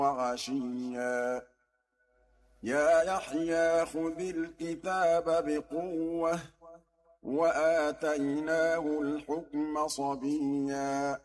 وعشيا يا يحيى خذ الكتاب بقوة وآتيناه الحكم صبيا